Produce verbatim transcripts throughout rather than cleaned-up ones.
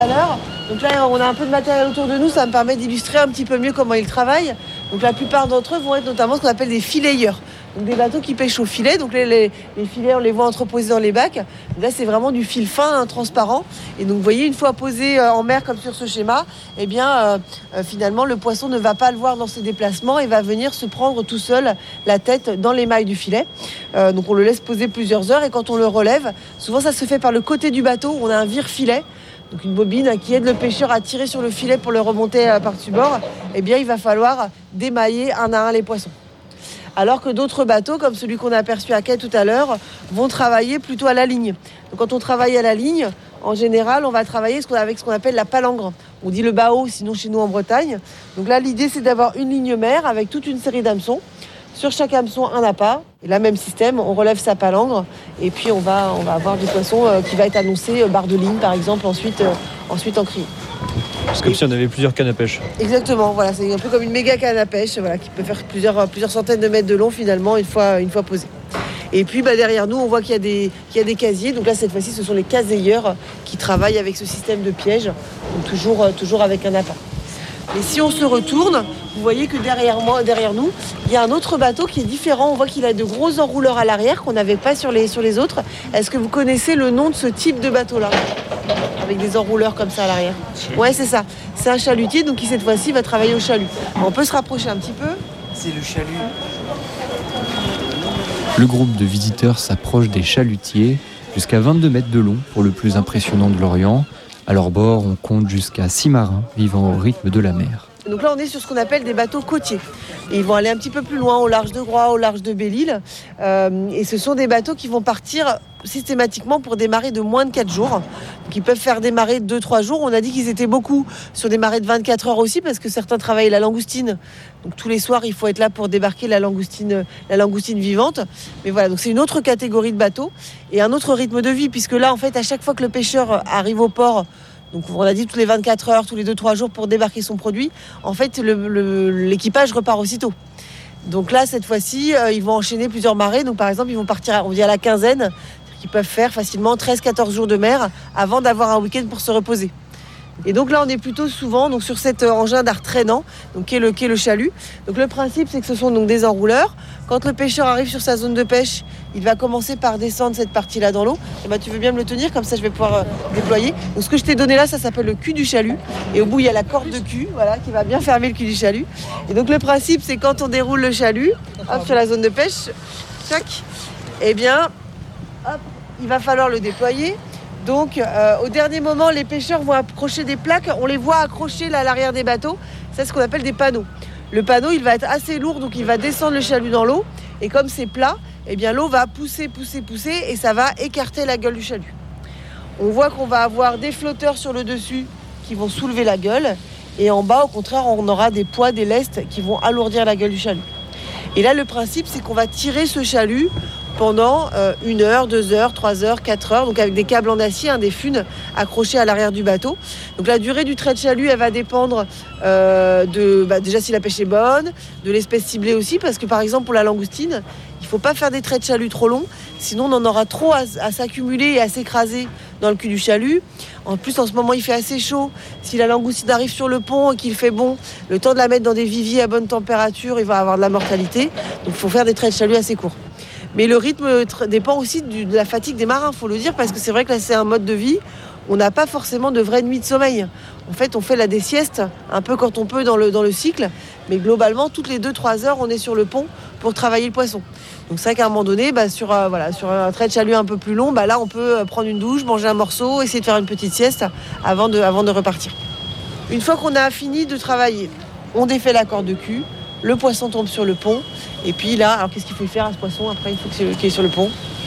à l'heure. Donc là, on a un peu de matériel autour de nous, ça me permet d'illustrer un petit peu mieux comment ils travaillent. Donc la plupart d'entre eux vont être notamment ce qu'on appelle des filayeurs. Donc des bateaux qui pêchent au filet. Donc les, les, les filets, on les voit entreposés dans les bacs. Donc là, c'est vraiment du fil fin, hein, transparent. Et donc, vous voyez, une fois posé euh, en mer comme sur ce schéma, eh bien, euh, euh, finalement, le poisson ne va pas le voir dans ses déplacements et va venir se prendre tout seul la tête dans l'émail du filet. Euh, donc on le laisse poser plusieurs heures et quand on le relève, souvent ça se fait par le côté du bateau. On a un vire-filet. Donc une bobine qui aide le pêcheur à tirer sur le filet pour le remonter par-dessus bord, eh bien il va falloir démailler un à un les poissons. Alors que d'autres bateaux, comme celui qu'on a aperçu à quai tout à l'heure, vont travailler plutôt à la ligne. Donc quand on travaille à la ligne, en général, on va travailler avec ce qu'on appelle la palangre. On dit le bao, sinon chez nous en Bretagne. Donc là, l'idée, c'est d'avoir une ligne mère avec toute une série d'hameçons. Sur chaque hameçon, un appât. Et là, même système, on relève sa palangre et puis on va, on va avoir du poisson euh, qui va être annoncé, euh, barre de ligne par exemple, ensuite, euh, ensuite en criée. C'est comme et... si on avait plusieurs cannes à pêche. Exactement, voilà, c'est un peu comme une méga canne à pêche voilà, qui peut faire plusieurs, plusieurs centaines de mètres de long finalement une fois, une fois posée. Et puis bah, derrière nous, on voit qu'il y a des, qu'il y a des casiers. Donc là, cette fois-ci, ce sont les caseilleurs qui travaillent avec ce système de piège, donc toujours, euh, toujours avec un appât. Et si on se retourne, vous voyez que derrière moi, derrière nous, il y a un autre bateau qui est différent. On voit qu'il a de gros enrouleurs à l'arrière qu'on n'avait pas sur les, sur les autres. Est-ce que vous connaissez le nom de ce type de bateau-là ? Avec des enrouleurs comme ça à l'arrière. Ouais, c'est ça. C'est un chalutier, donc qui cette fois-ci va travailler au chalut. On peut se rapprocher un petit peu. C'est le chalut. Le groupe de visiteurs s'approche des chalutiers, jusqu'à vingt-deux mètres de long pour le plus impressionnant de l'Orient. À leur bord, on compte jusqu'à six marins vivant au rythme de la mer. Donc là, on est sur ce qu'on appelle des bateaux côtiers. Et ils vont aller un petit peu plus loin, au large de Groix, au large de Belle-Île. Euh, et ce sont des bateaux qui vont partir systématiquement pour des marées de moins de quatre jours. Donc ils peuvent faire des marées de deux à trois jours. On a dit qu'ils étaient beaucoup sur des marées de vingt-quatre heures aussi, parce que certains travaillent la langoustine. Donc tous les soirs, il faut être là pour débarquer la langoustine, la langoustine vivante. Mais voilà, donc c'est une autre catégorie de bateaux et un autre rythme de vie, puisque là, en fait, à chaque fois que le pêcheur arrive au port, donc on a dit tous les vingt-quatre heures, tous les deux à trois jours pour débarquer son produit, en fait le, le, l'équipage repart aussitôt. Donc là, cette fois-ci, euh, ils vont enchaîner plusieurs marées. Donc par exemple, ils vont partir, on dit à la quinzaine, qu'ils peuvent faire facilement treize à quatorze jours de mer avant d'avoir un week-end pour se reposer. Et donc là, on est plutôt souvent donc, sur cet engin d'art traînant, donc, qui, est le, qui est le chalut. Donc le principe, c'est que ce sont donc des enrouleurs. Quand le pêcheur arrive sur sa zone de pêche, il va commencer par descendre cette partie-là dans l'eau. Et ben, tu veux bien me le tenir, comme ça je vais pouvoir euh, déployer. Donc ce que je t'ai donné là, ça s'appelle le cul du chalut. Et au bout, il y a la corde de cul, voilà, qui va bien fermer le cul du chalut. Et donc le principe, c'est quand on déroule le chalut, hop, sur la zone de pêche, tchac, eh bien, hop, il va falloir le déployer. Donc euh, au dernier moment, les pêcheurs vont accrocher des plaques. On les voit accrocher là, à l'arrière des bateaux. C'est ce qu'on appelle des panneaux. Le panneau, il va être assez lourd, donc il va descendre le chalut dans l'eau. Et comme c'est plat, eh bien, l'eau va pousser, pousser, pousser et ça va écarter la gueule du chalut. On voit qu'on va avoir des flotteurs sur le dessus qui vont soulever la gueule. Et en bas, au contraire, on aura des poids, des lestes qui vont alourdir la gueule du chalut. Et là, le principe, c'est qu'on va tirer ce chalut pendant euh, une heure, deux heures, trois heures, quatre heures, donc avec des câbles en acier, hein, des funes accrochées à l'arrière du bateau. Donc la durée du trait de chalut, elle va dépendre euh, de bah, déjà si la pêche est bonne, de l'espèce ciblée aussi, parce que par exemple pour la langoustine, il ne faut pas faire des traits de chalut trop longs, sinon on en aura trop à, à s'accumuler et à s'écraser dans le cul du chalut. En plus, en ce moment, il fait assez chaud. Si la langoustine arrive sur le pont et qu'il fait bon, le temps de la mettre dans des viviers à bonne température, il va avoir de la mortalité. Donc il faut faire des traits de chalut assez courts. Mais le rythme dépend aussi de la fatigue des marins, il faut le dire, parce que c'est vrai que là, c'est un mode de vie. On n'a pas forcément de vraies nuits de sommeil. En fait, on fait là des siestes, un peu quand on peut dans le, dans le cycle. Mais globalement, toutes les deux à trois heures, on est sur le pont pour travailler le poisson. Donc c'est vrai qu'à un moment donné, bah, sur, euh, voilà, sur un trait de chalut un peu plus long, bah, là, on peut prendre une douche, manger un morceau, essayer de faire une petite sieste avant de, avant de repartir. Une fois qu'on a fini de travailler, on défait la corde de cul, le poisson tombe sur le pont. Et puis là, alors qu'est-ce qu'il faut faire à ce poisson après, une fois qu'il est sur le pont ?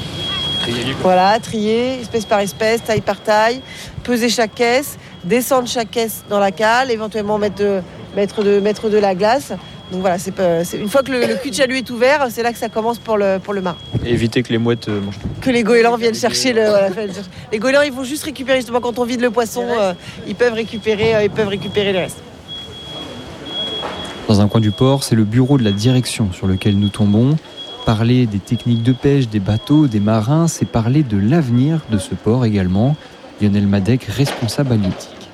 Trier, voilà, trier, espèce par espèce, taille par taille, peser chaque caisse, descendre chaque caisse dans la cale, éventuellement mettre de, mettre de, mettre de la glace. Donc voilà, c'est, c'est, une fois que le, le cul de chalut est ouvert, c'est là que ça commence pour le, pour le marin. Et éviter que les mouettes euh, mangent tout. Que les goélands viennent chercher le... Voilà, les goélands, ils vont juste récupérer, justement, quand on vide le poisson, euh, ils, peuvent récupérer, euh, ils peuvent récupérer le reste. Dans un coin du port, c'est le bureau de la direction sur lequel nous tombons. Parler des techniques de pêche, des bateaux, des marins, c'est parler de l'avenir de ce port également. Lionel Madec, responsable à l'I T I.